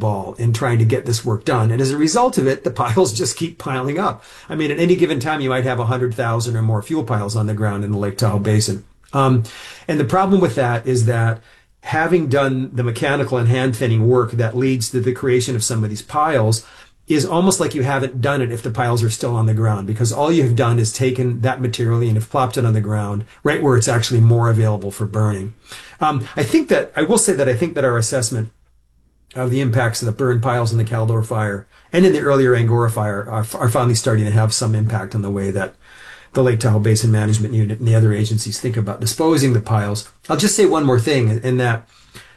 ball in trying to get this work done. And as a result of it, the piles just keep piling up. I mean, at any given time, you might have 100,000 or more fuel piles on the ground in the Lake Tahoe Basin. And the problem with that is that having done the mechanical and hand thinning work that leads to the creation of some of these piles is almost like you haven't done it if the piles are still on the ground, because all you have done is taken that material and have plopped it on the ground right where it's actually more available for burning. I will say that I think that our assessment of the impacts of the burn piles in the Caldor fire and in the earlier Angora fire are finally starting to have some impact on the way that the Lake Tahoe Basin Management Unit and the other agencies think about disposing the piles. I'll just say one more thing in that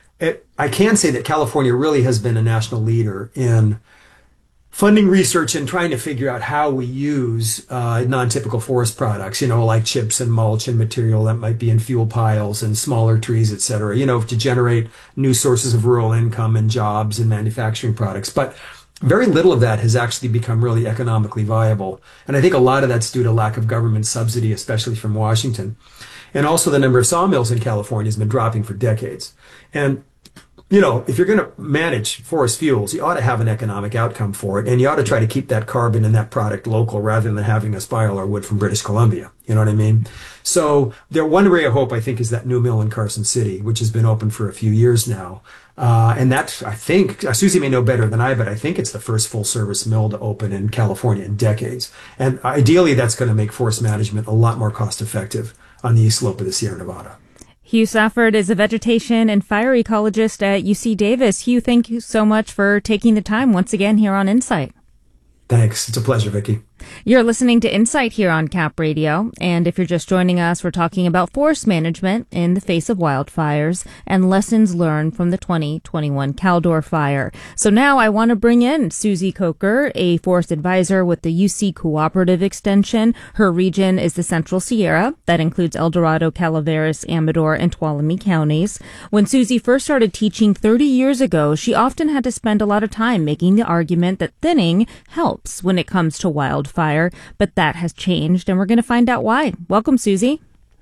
I can say that California really has been a national leader in funding research and trying to figure out how we use non-typical forest products, like chips and mulch and material that might be in fuel piles and smaller trees, et cetera, to generate new sources of rural income and jobs and manufacturing products. But very little of that has actually become really economically viable. And I think a lot of that's due to lack of government subsidy, especially from Washington. And also the number of sawmills in California has been dropping for decades. And if you're going to manage forest fuels, you ought to have an economic outcome for it. And you ought to try to keep that carbon and that product local rather than having us buy all our wood from British Columbia. You know what I mean? So one ray of hope, I think, is that new mill in Carson City, which has been open for a few years now. And that, I think, Susie may know better than I, but I think it's the first full service mill to open in California in decades. And ideally, that's going to make forest management a lot more cost effective on the east slope of the Sierra Nevada. Hugh Safford is a vegetation and fire ecologist at UC Davis. Hugh, thank you so much for taking the time once again here on Insight. Thanks. It's a pleasure, Vicki. You're listening to Insight here on Cap Radio, and if you're just joining us, we're talking about forest management in the face of wildfires and lessons learned from the 2021 Caldor fire. So now I want to bring in Susie Coker, a forest advisor with the UC Cooperative Extension. Her region is the Central Sierra. That includes El Dorado, Calaveras, Amador, and Tuolumne counties. When Susie first started teaching 30 years ago, she often had to spend a lot of time making the argument that thinning helps when it comes to wildfire, but that has changed, and we're going to find out why. Welcome, Susie.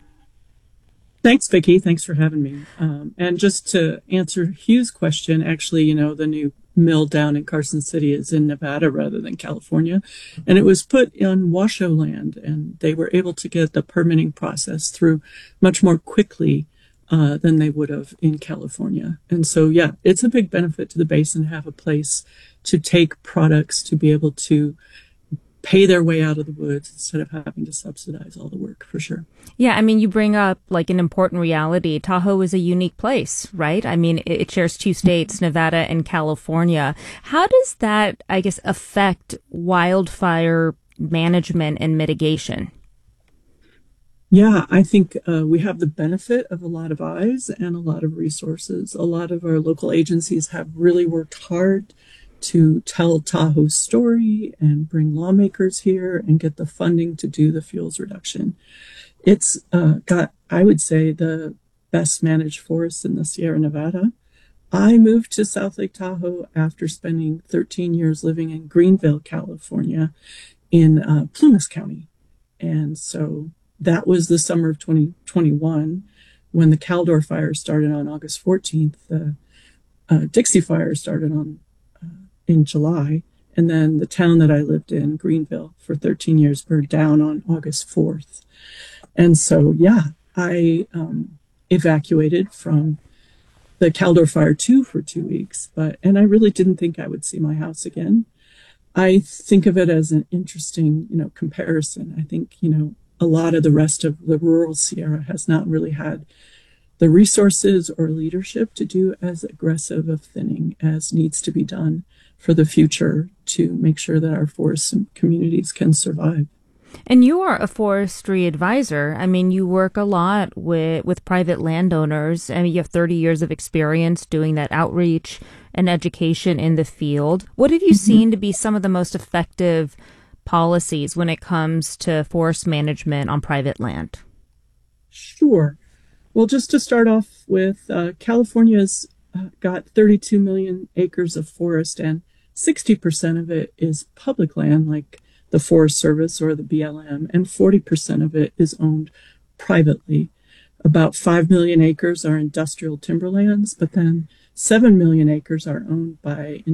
Thanks, Vicki. Thanks for having me. And just to answer Hugh's question, actually, the new mill down in Carson City is in Nevada rather than California, and it was put on Washoe land, and they were able to get the permitting process through much more quickly than they would have in California. And so, yeah, it's a big benefit to the basin to have a place to take products to be able to pay their way out of the woods instead of having to subsidize all the work, for sure. Yeah, I mean, you bring up like an important reality. Tahoe is a unique place, right? I mean, it shares two states, Nevada and California. How does that, I guess, affect wildfire management and mitigation? Yeah, I think we have the benefit of a lot of eyes and a lot of resources. A lot of our local agencies have really worked hard to tell Tahoe's story and bring lawmakers here and get the funding to do the fuels reduction. It's got, I would say, the best managed forests in the Sierra Nevada. I moved to South Lake Tahoe after spending 13 years living in Greenville, California, in Plumas County. And so that was the summer of 2021 when the Caldor fire started on August 14th. The Dixie fire started in July, and then the town that I lived in, Greenville, for 13 years burned down on August 4th. And so, yeah, I evacuated from the Caldor fire too for 2 weeks, and I really didn't think I would see my house again. I think of it as an interesting, comparison. I think, a lot of the rest of the rural Sierra has not really had the resources or leadership to do as aggressive of thinning as needs to be done for the future to make sure that our forests and communities can survive. And you are a forestry advisor. I mean, you work a lot with private landowners. I mean, you have 30 years of experience doing that outreach and education in the field. What have you seen to be some of the most effective policies when it comes to forest management on private land? Sure. Well, just to start off with, California's got 32 million acres of forest, and 60% of it is public land, like the Forest Service or the BLM, and 40% of it is owned privately. About 5 million acres are industrial timberlands, but then 7 million acres are owned by